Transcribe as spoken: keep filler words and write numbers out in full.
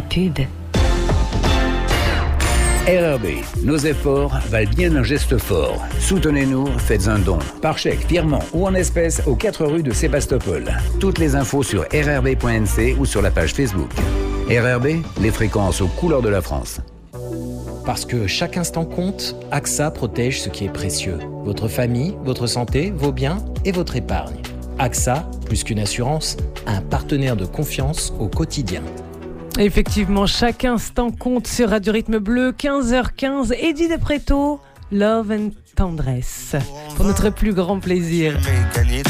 pub. R R B, nos efforts valent bien un geste fort. Soutenez-nous, faites un don, par chèque, virement ou en espèces aux quatre rues de Sébastopol. Toutes les infos sur r r b point n c ou sur la page Facebook. R R B, les fréquences aux couleurs de la France. Parce que chaque instant compte, A X A protège ce qui est précieux. Votre famille, votre santé, vos biens et votre épargne. A X A, plus qu'une assurance, un partenaire de confiance au quotidien. Effectivement, chaque instant compte sur Radio Rythme Bleu, quinze heures quinze, Eddie De Pretto, Love and Tendresse, pour notre plus grand plaisir.